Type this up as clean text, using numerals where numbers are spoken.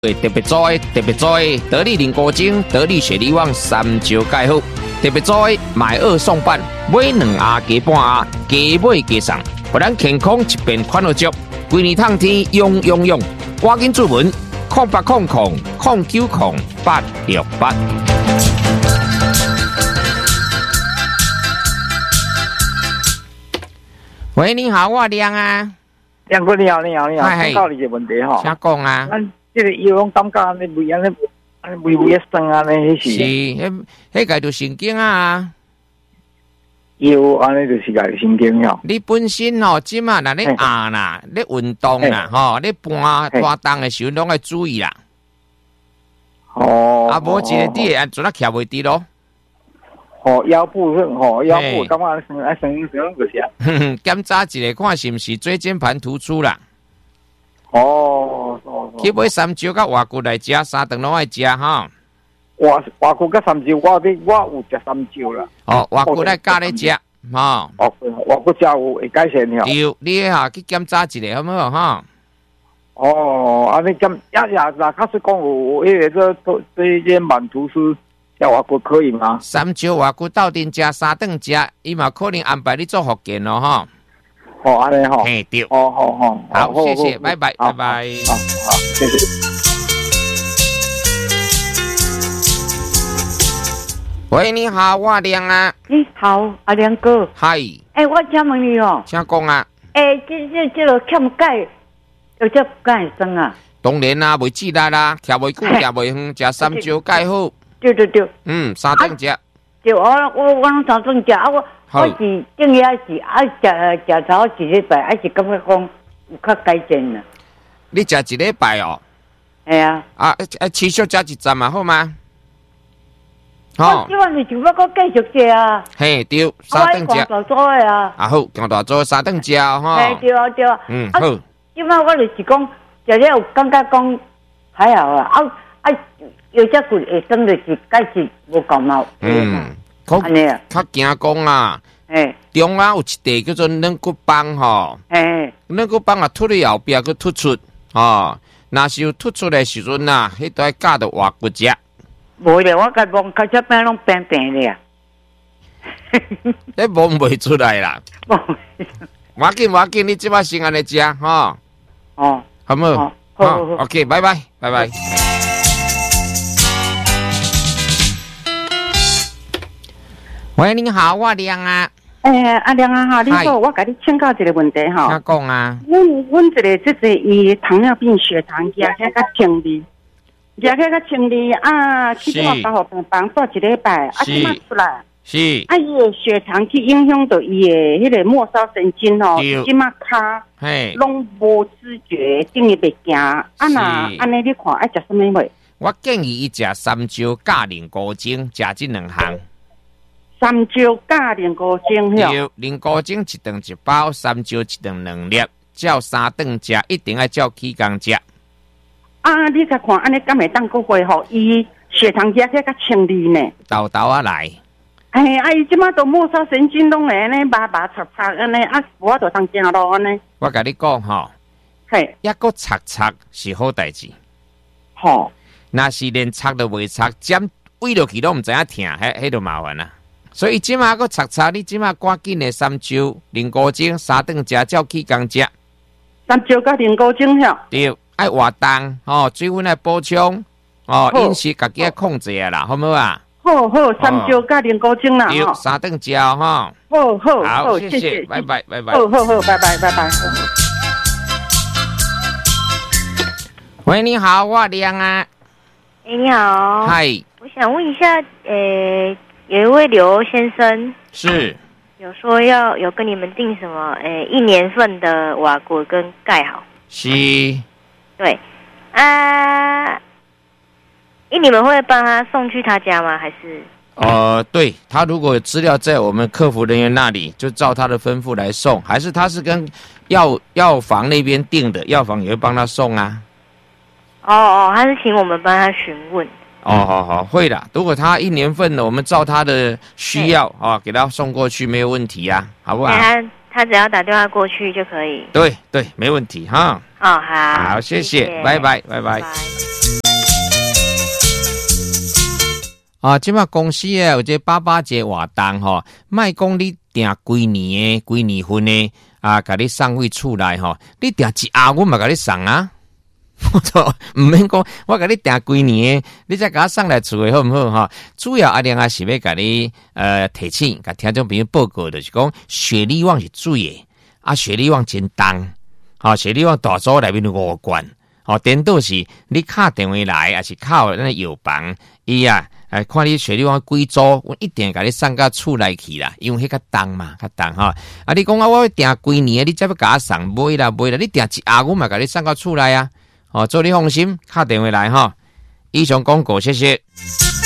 特别做的得力零古精、得力雪梨旺3招盖好，特别做的买2送半，买2盒加半盒，加买加送，互咱健康一边款好足，规年通天用，赶紧注文0800090868。喂，你好，我亮啊。 亮哥，你好，请教你一个问题哈。 请讲啊。 咱这个药用感觉安尼胃酸安尼，迄是。 迄个就神经啊。 药安尼就是个神经吼。 你本身吼，即马若咧压啦，咧运动啦，吼，咧搬动的时候拢要注意啦。 哦。 啊，无一个你会安怎啊徛袂直咯？ 腰部感觉生就是啊。 检查一下，看是毋是椎间盘突出啦。去买3招甲活骨来食，3顿拢爱食哈。 活骨甲3招，我有食3招啦。 活骨来加咧食，吼。 活骨食有会改善了。 对，你下去检查一下好唔好哈？ 安尼检假使讲有迄个椎间盘突出。活骨可以吗 ？3招活骨斗阵食，3顿食，伊嘛可能安排你做复健咯，哈。 安尼吼。 嘿，对。 好， 谢谢，拜拜。 好，谢谢。 喂，你好，我亮啊。 你好，阿亮哥。 嗨。 我请问你哦。 请讲啊。 这个欠钙，有只钙生啊？ 当然啦，袂记力啦，徛袂久，徛袂远，食3招钙好。 对。 3顿食。 对，我拢3顿食，我是正月是食头1礼拜，是感觉讲有较改善啦。 你食1礼拜哦？ 系啊。 持续食1站嘛，好吗？ 我即晚就要继续食啊。 嘿，对，3顿食。 我大做的啊。 好，强大做3顿食吼。 嘿，对啊。 好。 即晚我就是讲食了有感觉讲还好啊。有只骨会生就是钙质无够嘛。 安尼啊，较惊讲啊。中啊有一地叫做软骨棒吼。软骨棒啊突去后壁去突出吼，若是有突出的时阵啊，迄都要加着活骨食。 无咧，我甲摸脚趾边拢平平咧啊。 你摸袂出来啦。要紧，你即摆先安尼食吼。好唔好？好 ，OK， 拜拜。喂，你好，我亮啊。 阿亮啊哈，你好，我甲你请教一个问题哈。 请讲啊。 阮一个伊糖尿病血糖压起较轻微，去到大学病房住1礼拜，即马出来。 是。 伊的血糖去影响到伊的迄个末梢神经哦，即马骹拢无知觉，等于袂行。那安尼你看爱食什么货？ 我建议伊食3招加灵古精，食这2项。 3招加灵古精， 对，灵古精1顿1包，3招1顿2粒，照3顿食，一定要照起工食。 你甲看安尼敢会当个恢复伊血糖压起较轻微呢？ 豆啊来。 伊即马都末梢神经拢会安尼麻擦安尼，我就当行路安尼。 我甲你讲吼，抑个擦是好代志。若是连擦都袂擦，尖围落去都毋知影疼，迄就麻烦啦。所以即马个擦，你即马赶紧的3招灵古精，3顿食照起工食。 3招加灵古精吼。 对，爱活动水分爱补充饮食家己爱控制啦，好唔好啊？ 好，3招加灵古精啦。 对，3顿食好，谢谢，拜拜。 好，拜拜。 喂，你好，我亮啊。 你好。 嗨。 我想问一下，有一位刘先生是有说有跟你们订什么1年份的瓦果跟钙好。 是。 对你们会帮他送去他家吗？还是？ 对，他如果有资料在我们客服人员那里，就照他的吩咐来送，还是他是跟药房那边订的，药房也会帮他送啊。 他是请我们帮他询问。 好，会的。如果他1年份的，我们照他的需要给他送过去，没有问题啊，好不好？ 他只要打电话过去就可以。 对对，没问题哈。 哦，好， 好，谢谢，拜拜，拜拜。啊，即马公司诶有这88节活动吼，莫讲你订规年份诶啊，甲你送回厝内吼，你订一盒我嘛甲你送啊。我错，唔免讲，我甲你订规年诶，你再甲我送来厝诶好毋好哈？主要阿玲啊是要甲你提醒，甲听众朋友报告就是讲，雪莉网是水诶，啊雪莉网真重，吼雪莉网大组内面5罐，吼颠倒是你敲电话来，还是敲咱药房，伊啊。看你雪莉网几组，我一定甲你送到厝内去啦，因为迄较重嘛，较重哈。啊，你讲啊，我要订几年，你才要甲我送，买啦，你订一盒，我嘛甲你送到厝内啊。哦，做你放心，敲电话来哈。以上广告，谢谢。